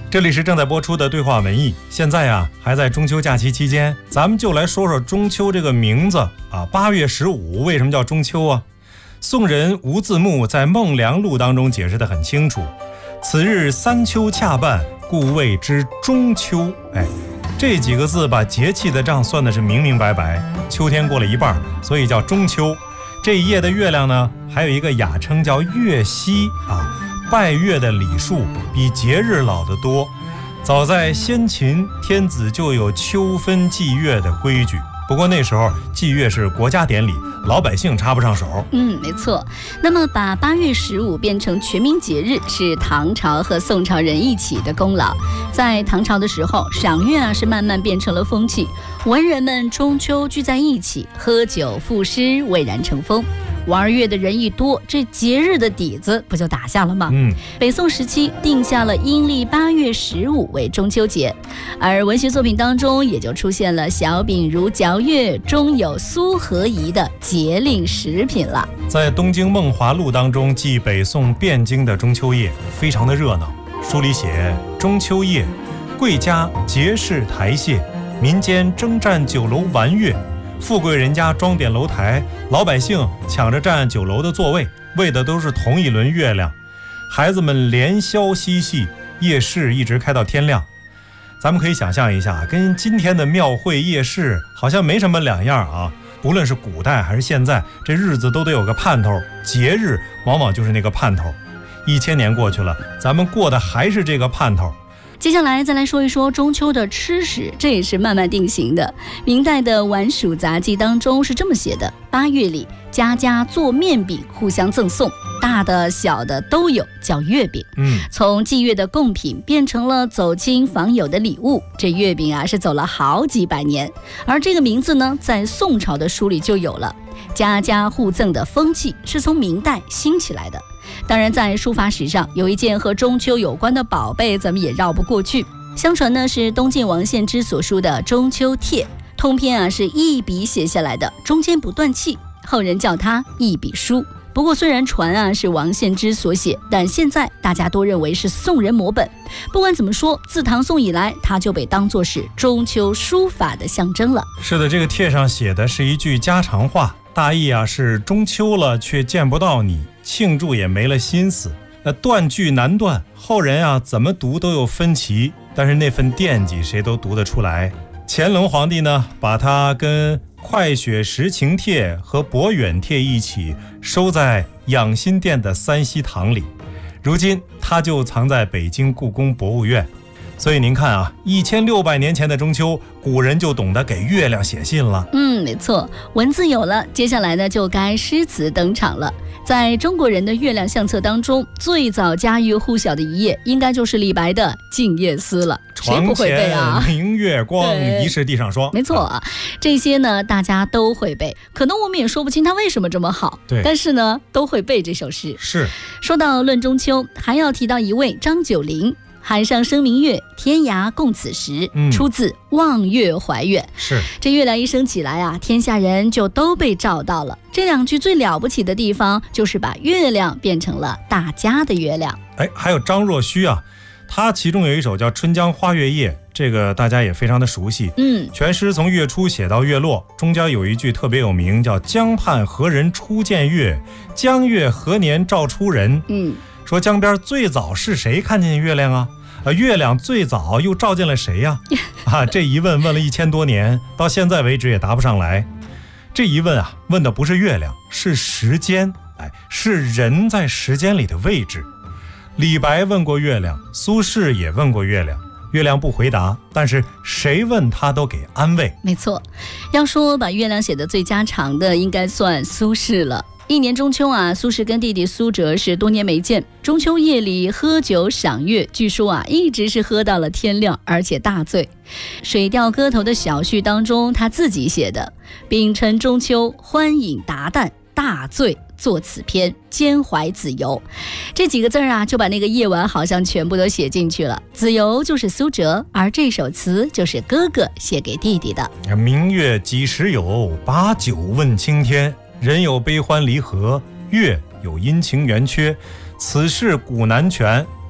这里是正在播出的对话文艺。现在啊，还在中秋假期期间，咱们就来说说中秋这个名字啊。8月15为什么叫中秋啊？宋人吴自牧在《孟良录》当中解释得很清楚，此日三秋恰半，故谓之中秋。这几个字把节气的账算的是明明白白，秋天过了一半，所以叫中秋。这一夜的月亮呢，还有一个雅称叫月夕啊。拜月的礼数比节日老得多，早在先秦，天子就有秋分祭月的规矩。不过那时候祭月是国家典礼，老百姓插不上手。 没错。那么把8月15变成全民节日，是唐朝和宋朝人一起的功劳。在唐朝的时候，赏月是慢慢变成了风气，文人们中秋聚在一起，喝酒赋诗，蔚然成风。玩月的人一多，这节日的底子不就打下了吗？北宋时期定下了阴历8月15为中秋节，而文学作品当中也就出现了小饼如嚼月，中有酥合宜的节令食品了。 在《东京梦华录》当中记北宋汴京的中秋夜非常的热闹，书里写中秋夜，贵家结饰台榭，民间征战酒楼玩月。富贵人家装点楼台，老百姓抢着占酒楼的座位，为的都是同一轮月亮。孩子们连宵嬉戏，夜市一直开到天亮。咱们可以想象一下，跟今天的庙会夜市好像没什么两样啊。不论是古代还是现在，这日子都得有个盼头，节日往往就是那个盼头。1000年过去了，咱们过的还是这个盼头。 接下来再来说一说中秋的吃食，这也是慢慢定型的。明代的《晚蜀杂记》当中是这么写的：8月里，家家做面饼互相赠送，大的小的都有，叫月饼。从祭月的贡品变成了走亲访友的礼物。这月饼是走了好几百年，而这个名字呢，在宋朝的书里就有了。家家互赠的风气是从明代兴起来的。当然在书法史上有一件和中秋有关的宝贝，咱们也绕不过去。相传呢是东晋王献之所书的中秋帖，通篇是一笔写下来的，中间不断气，后人叫它一笔书。不过虽然传是王献之所写，但现在大家都认为是宋人摹本。不管怎么说，自唐宋以来，它就被当作是中秋书法的象征了。 是的，这个帖上写的是一句家常话，大意是中秋了却见不到你，庆祝也没了心思。断句难断，后人怎么读都有分歧，但是那份惦记谁都读得出来。乾隆皇帝呢，把它跟快雪时晴帖和博远帖一起收在养心殿的三希堂里，如今它就藏在北京故宫博物院。所以您看1600年前的中秋，古人就懂得给月亮写信了。 没错，文字有了，接下来呢就该诗词登场了。在中国人的月亮相册当中，最早家喻户晓的一页应该就是李白的《静夜思》了。谁不会背床前明月光，疑是地上霜。 没错这些呢大家都会背，可能我们也说不清它为什么这么好，但是呢都会背这首诗。 是。 说到论中秋，还要提到一位张九龄。海上生明月，天涯共此时，出自《望月怀远》。 是， 这月亮一升起来天下人就都被照到了。这2句最了不起的地方，就是把月亮变成了大家的月亮。 还有张若虚他其中有一首叫《春江花月夜》，这个大家也非常的熟悉。全诗从月初写到月落，中间有一句特别有名，叫江畔何人初见月，江月何年照出人。说江边最早是谁看见月亮月亮最早又照见了谁呀？这一问了1000多年，到现在为止也答不上来。这一问问的不是月亮，是时间，是人在时间里的位置。李白问过月亮，苏轼也问过月亮，月亮不回答，但是谁问他都给安慰。 没错，要说把月亮写得最家常的，应该算苏轼了。一年中秋苏轼跟弟弟苏辙是多年没见，中秋夜里喝酒赏月，据说一直是喝到了天亮，而且大醉。水调歌头的小序当中，他自己写的：丙辰中秋，欢饮达旦，大醉作此篇，兼怀子由。这几个字就把那个夜晚好像全部都写进去了。子由就是苏辙，而这首词就是哥哥写给弟弟的。 明月几时有，把酒问青天。人有悲欢离合，月有阴晴圆缺，此事古难全。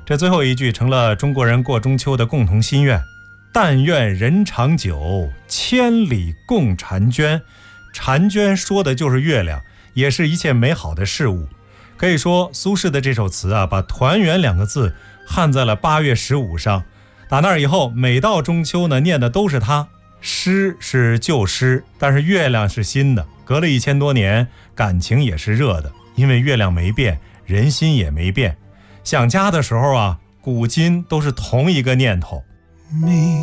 这最后一句成了中国人过中秋的共同心愿：但愿人长久，千里共婵娟。婵娟说的就是月亮，也是一切美好的事物。可以说苏轼的这首词啊，把团圆两个字焊在了8月15上。打那以后，每到中秋呢，念的都是它。诗是旧诗，但是月亮是新的，隔了1000多年，感情也是热的，因为月亮没变，人心也没变。想家的时候啊，古今都是同一个念头。 你